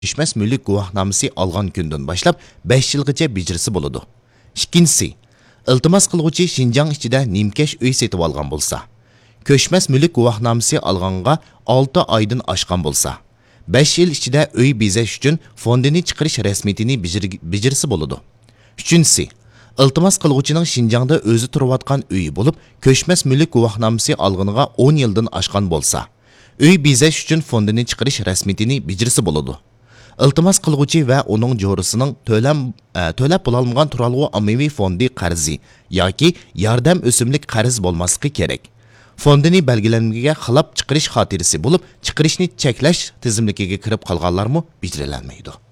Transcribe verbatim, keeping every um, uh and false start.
Düşməz mülk guvohnomasi alğan gündən başlap beş yılgacha bejirisi bo'ladi. Ikkinchisi, iltimos qiluvchi Şinjan ichida nimkesh uy setib olgan bo'lsa, ko'chmas mulk guvohnomasi alğanға olti oydan oshgan bo'lsa, besh yil ichida uy bezash uchun fondini chiqarish rasmiyatini bejirisi bo'ladi. Uchinchisi, iltimos qiluvchining Şinjanda o'zi turayotgan uyi bo'lib, ko'chmas mulk guvohnomasi alğanға o'n yildan oshgan bo'lsa, uy bezash uchun fondini chiqarish rasmiyatini bejirisi bo'ladi. İltimos qilguvchi va uning jo'risining to'lam to'lab bo'lolmagan turalg'u ommaviy fondi qarzi yoki yordam o'simlik qarz bo'lmasligi kerak. Fondini belgilanmaga xilop chiqarish xotirasi bo'lib, chiqarishni cheklash tizimligiga kirib qolganlarmi bejirilanmaydi.